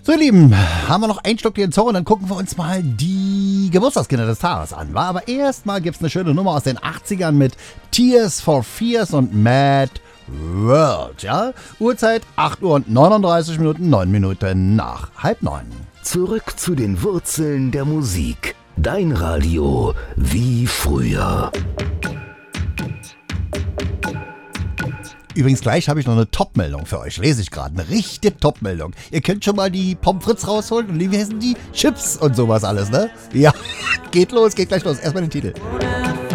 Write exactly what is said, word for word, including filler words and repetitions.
So, ihr Lieben, haben wir noch einen Schluck hier in Zorro und dann gucken wir uns mal die Geburtstagskinder des Tages an. War aber erstmal gibt es eine schöne Nummer aus den achtzigern mit Tears for Fears und Mad World. Ja? Uhrzeit acht Uhr und neununddreißig Minuten, neun Minuten nach halb neun. Zurück zu den Wurzeln der Musik. Dein Radio wie früher. Übrigens, gleich habe ich noch eine Top-Meldung für euch. Lese ich gerade. Eine richtige Top-Meldung. Ihr könnt schon mal die Pommes frites rausholen und wie heißen die? Chips und sowas alles, ne? Ja, geht los, geht gleich los. Erstmal den Titel.